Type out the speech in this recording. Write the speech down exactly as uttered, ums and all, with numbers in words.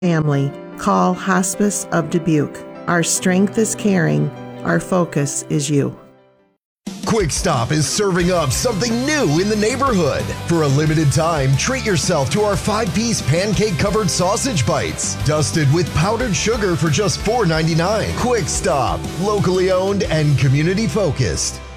family, call Hospice of Dubuque. Our strength is caring. Our focus is you. Quick Stop is serving up something new in the neighborhood. For a limited time, treat yourself to our five-piece pancake-covered sausage bites, dusted with powdered sugar for just four ninety-nine. Quick Stop, locally owned and community-focused.